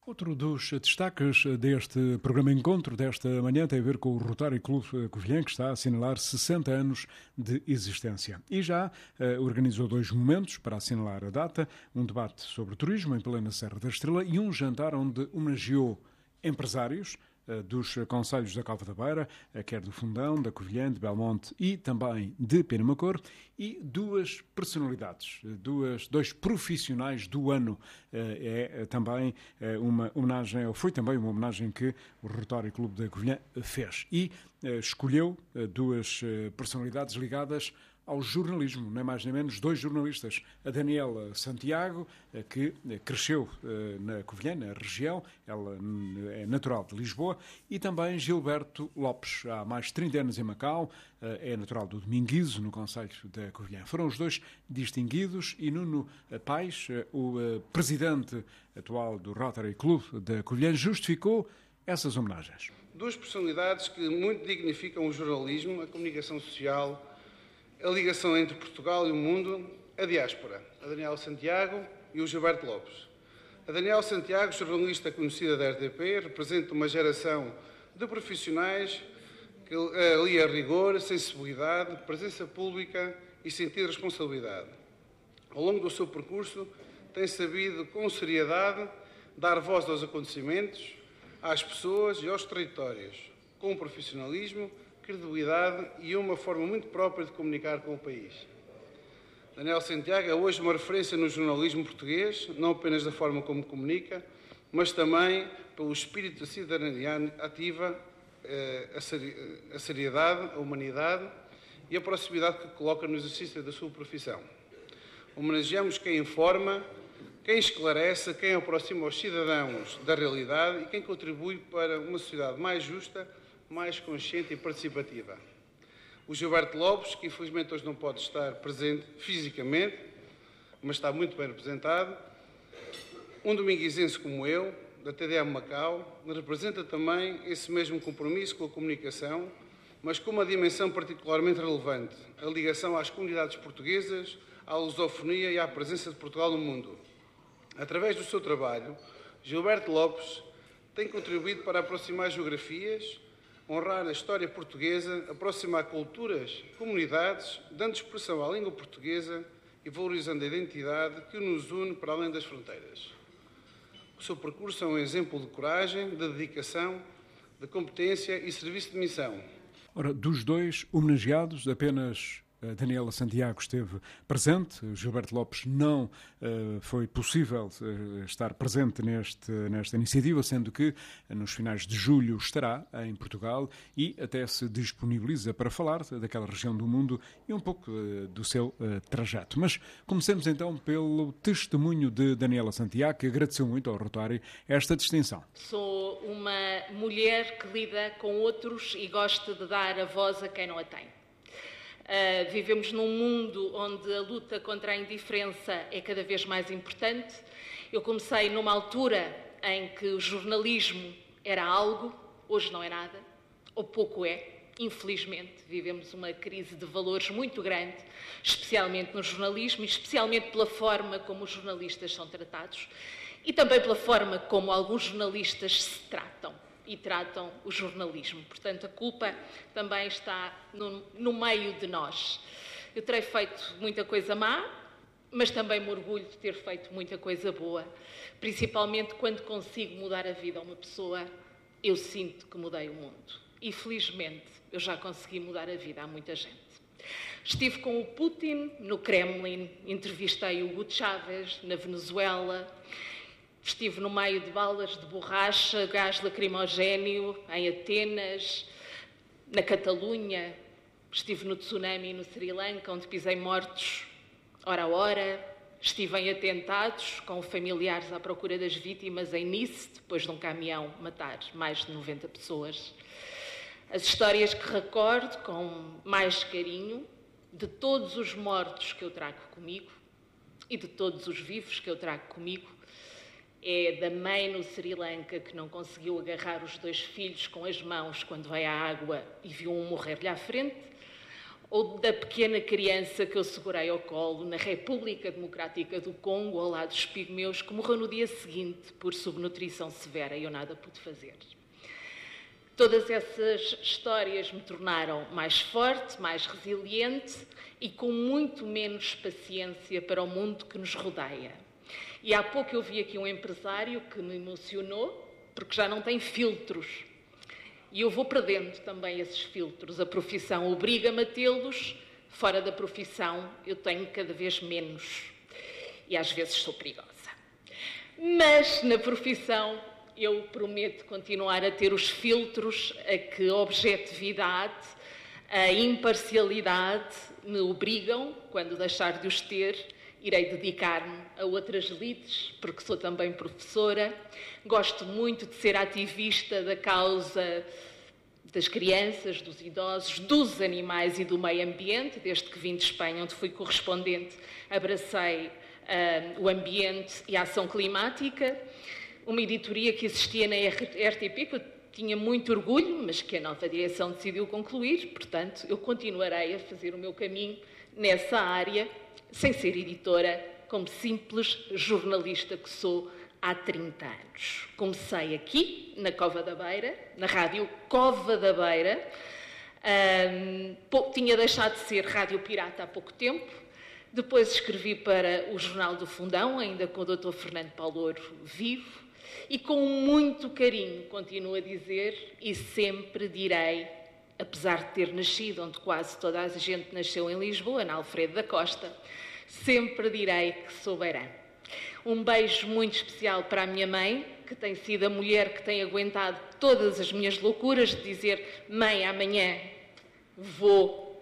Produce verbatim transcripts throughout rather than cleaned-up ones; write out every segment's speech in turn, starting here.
Outro dos destaques deste programa Encontro desta manhã tem a ver com o Rotary Club Covilhã, que está a assinalar sessenta anos de existência. E já uh, organizou dois momentos para assinalar a data, um debate sobre turismo em plena Serra da Estrela e um jantar onde homenageou empresários dos concelhos da Cova da Beira, quer do Fundão, da Covilhã, de Belmonte e também de Penamacor, e duas personalidades, duas, dois profissionais do ano. É também uma homenagem, ou foi também uma homenagem que o Rotary Clube da Covilhã fez. E escolheu duas personalidades ligadas ao jornalismo, nem mais nem menos, dois jornalistas. A Daniela Santiago, que cresceu na Covilhã, na região, ela é natural de Lisboa, e também Gilberto Lopes, há mais de trinta anos em Macau, é natural do Dominguizo, no concelho da Covilhã. Foram os dois distinguidos e Nuno Paes, o presidente atual do Rotary Club da Covilhã, justificou essas homenagens. Duas personalidades que muito dignificam o jornalismo, a comunicação social, a ligação entre Portugal e o mundo, a diáspora, a Daniela Santiago e o Gilberto Lopes. A Daniela Santiago, jornalista conhecida da R T P, representa uma geração de profissionais que alia rigor, sensibilidade, presença pública e sentido de responsabilidade. Ao longo do seu percurso, tem sabido, com seriedade, dar voz aos acontecimentos, às pessoas e aos territórios, com profissionalismo, credibilidade e uma forma muito própria de comunicar com o país. Daniela Santiago é hoje uma referência no jornalismo português, não apenas da forma como comunica, mas também pelo espírito de cidadania ativa, a seriedade, a humanidade e a proximidade que coloca no exercício da sua profissão. Homenageamos quem informa, quem esclarece, quem aproxima os cidadãos da realidade e quem contribui para uma sociedade mais justa, mais consciente e participativa. O Gilberto Lopes, que infelizmente hoje não pode estar presente fisicamente, mas está muito bem representado, um dominguizense como eu, da T D A Macau, representa também esse mesmo compromisso com a comunicação, mas com uma dimensão particularmente relevante, a ligação às comunidades portuguesas, à lusofonia e à presença de Portugal no mundo. Através do seu trabalho, Gilberto Lopes tem contribuído para aproximar geografias, honrar a história portuguesa, aproximar culturas, comunidades, dando expressão à língua portuguesa e valorizando a identidade que nos une para além das fronteiras. O seu percurso é um exemplo de coragem, de dedicação, de competência e serviço de missão. Ora, dos dois homenageados, apenas a Daniela Santiago esteve presente, o Gilberto Lopes não uh, foi possível uh, estar presente neste, nesta iniciativa, sendo que nos finais de julho estará em Portugal e até se disponibiliza para falar daquela região do mundo e um pouco uh, do seu uh, trajeto. Mas comecemos então pelo testemunho de Daniela Santiago, que agradeceu muito ao Rotary esta distinção. Sou uma mulher que lida com outros e gosta de dar a voz a quem não a tem. Uh, vivemos num mundo onde a luta contra a indiferença é cada vez mais importante. Eu comecei numa altura em que o jornalismo era algo, hoje não é nada, ou pouco é. Infelizmente, vivemos uma crise de valores muito grande, especialmente no jornalismo e especialmente pela forma como os jornalistas são tratados e também pela forma como alguns jornalistas se tratam e tratam o jornalismo. Portanto, a culpa também está no, no meio de nós. Eu terei feito muita coisa má, mas também me orgulho de ter feito muita coisa boa. Principalmente quando consigo mudar a vida a uma pessoa, eu sinto que mudei o mundo. E, felizmente, eu já consegui mudar a vida a muita gente. Estive com o Putin no Kremlin, entrevistei o Hugo Chávez na Venezuela, estive no meio de balas de borracha, gás lacrimogéneo, em Atenas, na Catalunha. Estive no tsunami no Sri Lanka, onde pisei mortos hora a hora. Estive em atentados com familiares à procura das vítimas em Nice, depois de um caminhão matar mais de noventa pessoas. As histórias que recordo com mais carinho, de todos os mortos que eu trago comigo e de todos os vivos que eu trago comigo, é da mãe no Sri Lanka que não conseguiu agarrar os dois filhos com as mãos quando veio à água e viu um morrer-lhe à frente, ou da pequena criança que eu segurei ao colo na República Democrática do Congo, ao lado dos pigmeus, que morreu no dia seguinte por subnutrição severa e eu nada pude fazer. Todas essas histórias me tornaram mais forte, mais resiliente e com muito menos paciência para o mundo que nos rodeia. E há pouco eu vi aqui um empresário que me emocionou, porque já não tem filtros. E eu vou perdendo também esses filtros. A profissão obriga-me a tê-los, fora da profissão eu tenho cada vez menos. E às vezes sou perigosa. Mas na profissão eu prometo continuar a ter os filtros a que a objetividade, a imparcialidade me obrigam. Quando deixar de os ter, irei dedicar-me a outras lides, porque sou também professora. Gosto muito de ser ativista da causa das crianças, dos idosos, dos animais e do meio ambiente. Desde que vim de Espanha, onde fui correspondente, abracei uh, o ambiente e a ação climática. Uma editoria que existia na R T P, que eu tinha muito orgulho, mas que a nova direção decidiu concluir. Portanto, eu continuarei a fazer o meu caminho nessa área, sem ser editora, como simples jornalista que sou há trinta anos. Comecei aqui, na Cova da Beira, na rádio Cova da Beira. Um, tinha deixado de ser rádio pirata há pouco tempo. Depois escrevi para o Jornal do Fundão, ainda com o doutor Fernando Paulouro vivo. E com muito carinho, continuo a dizer, e sempre direi, apesar de ter nascido onde quase toda a gente nasceu em Lisboa, na Alfredo da Costa, sempre direi que sou beirã. Um beijo muito especial para a minha mãe, que tem sido a mulher que tem aguentado todas as minhas loucuras de dizer: mãe, amanhã vou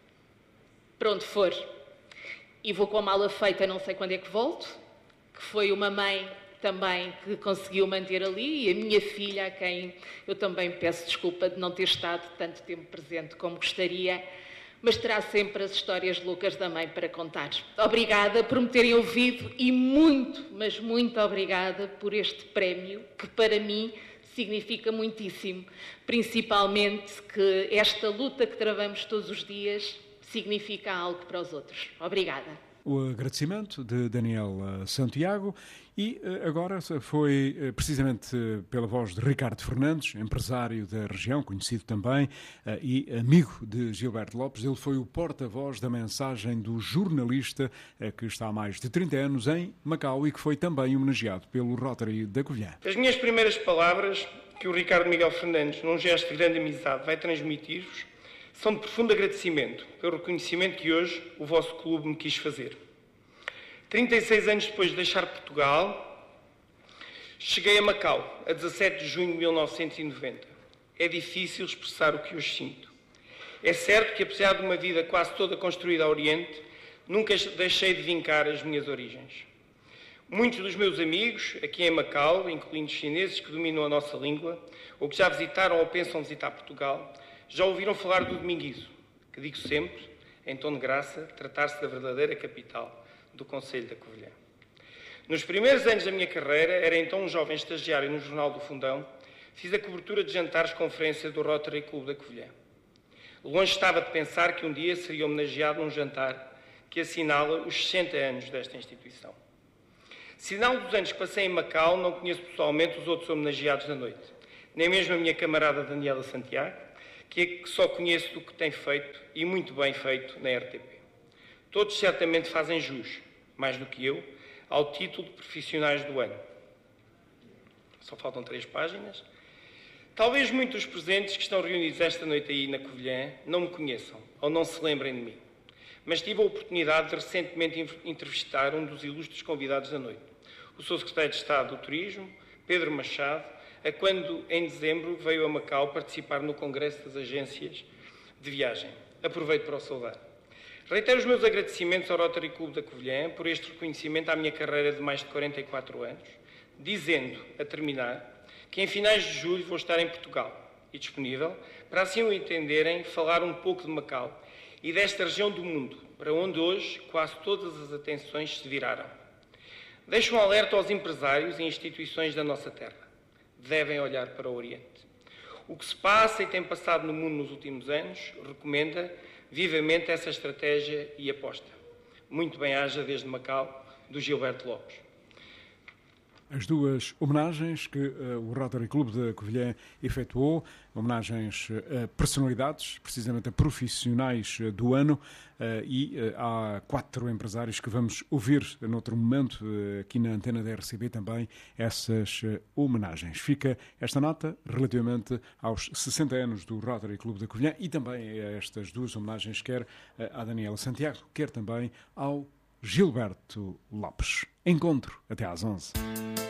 para onde for e vou com a mala feita, não sei quando é que volto, que foi uma mãe também que conseguiu manter ali, e a minha filha, a quem eu também peço desculpa de não ter estado tanto tempo presente como gostaria, mas terá sempre as histórias loucas da mãe para contar. Obrigada por me terem ouvido e muito, mas muito obrigada por este prémio, que para mim significa muitíssimo, principalmente que esta luta que travamos todos os dias significa algo para os outros. Obrigada. O agradecimento de Daniel Santiago e agora foi precisamente pela voz de Ricardo Fernandes, empresário da região, conhecido também, e amigo de Gilberto Lopes. Ele foi o porta-voz da mensagem do jornalista que está há mais de trinta anos em Macau e que foi também homenageado pelo Rotary da Covilhã. As minhas primeiras palavras, que o Ricardo Miguel Fernandes, num gesto de grande amizade, vai transmitir-vos, são de profundo agradecimento pelo reconhecimento que hoje o vosso clube me quis fazer. trinta e seis anos depois de deixar Portugal, cheguei a Macau, a dezassete de junho de mil novecentos e noventa. É difícil expressar o que hoje sinto. É certo que, apesar de uma vida quase toda construída ao Oriente, nunca deixei de vincar as minhas origens. Muitos dos meus amigos, aqui em Macau, incluindo chineses que dominam a nossa língua, ou que já visitaram ou pensam visitar Portugal, já ouviram falar do Dominguizo, que digo sempre, em tom de graça, tratar-se da verdadeira capital do Concelho da Covilhã. Nos primeiros anos da minha carreira, era então um jovem estagiário no Jornal do Fundão, fiz a cobertura de jantares conferência do Rotary Clube da Covilhã. Longe estava de pensar que um dia seria homenageado num jantar que assinala os sessenta anos desta instituição. Sinal dos anos que passei em Macau, não conheço pessoalmente os outros homenageados da noite, nem mesmo a minha camarada Daniela Santiago, que só conheço do que tem feito, e muito bem feito, na R T P. Todos certamente fazem jus, mais do que eu, ao título de profissionais do ano. Só faltam três páginas. Talvez muitos dos presentes que estão reunidos esta noite aí na Covilhã não me conheçam, ou não se lembrem de mim. Mas tive a oportunidade de recentemente entrevistar um dos ilustres convidados da noite, o seu secretário de Estado do Turismo, Pedro Machado, a quando, em dezembro, veio a Macau participar no Congresso das Agências de Viagem. Aproveito para o saudar. Reitero os meus agradecimentos ao Rotary Clube da Covilhã por este reconhecimento à minha carreira de mais de quarenta e quatro anos, dizendo, a terminar, que em finais de julho vou estar em Portugal e disponível para, assim o entenderem, falar um pouco de Macau e desta região do mundo, para onde hoje quase todas as atenções se viraram. Deixo um alerta aos empresários e instituições da nossa terra. Devem olhar para o Oriente. O que se passa e tem passado no mundo nos últimos anos recomenda vivamente essa estratégia e aposta. Muito bem-aja desde Macau, do Gilberto Lopes. As duas homenagens que uh, o Rotary Clube de Covilhã efetuou, homenagens a personalidades, precisamente a profissionais do ano, uh, e uh, há quatro empresários que vamos ouvir noutro momento, uh, aqui na antena da R C B também, essas uh, homenagens. Fica esta nota relativamente aos sessenta anos do Rotary Clube de Covilhã e também a estas duas homenagens, quer uh, à Daniela Santiago, quer também ao Gilberto Lopes. Encontro até às onze.